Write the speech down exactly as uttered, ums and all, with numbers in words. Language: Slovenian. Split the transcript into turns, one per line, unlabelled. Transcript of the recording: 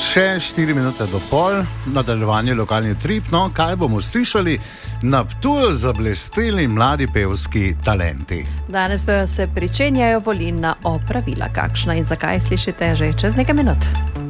še štiri minute do pol, nadaljevanje lokalni trip. No, kaj bomo slišali? Na Ptuju zablesteli mladi pevski talenti.
Danes pa se pričenjajo volilna opravila. Kakšna in zakaj, slišite že čez nekaj minut.